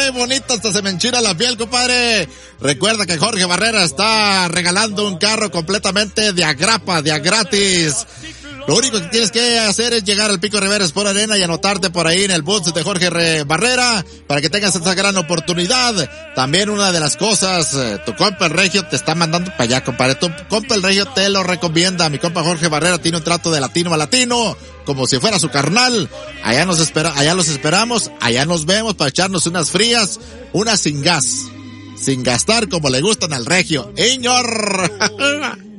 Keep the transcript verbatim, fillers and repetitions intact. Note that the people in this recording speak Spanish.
qué bonito, hasta se me enchina la piel, compadre. Recuerda que Jorge Barrera está regalando un carro completamente de agrapa, de a gratis. Lo único que tienes que hacer es llegar al Pico Rivera Sport Arena y anotarte por ahí en el booth de Jorge Re- Barrera para que tengas esta gran oportunidad. También una de las cosas, eh, tu compa el Regio te está mandando para allá, compadre. Tu compa el Regio te lo recomienda. Mi compa Jorge Barrera tiene un trato de latino a latino, como si fuera su carnal. Allá nos espera, allá los esperamos, allá nos vemos para echarnos unas frías, unas sin gas, sin gastar como le gustan al Regio. ¡Iñor!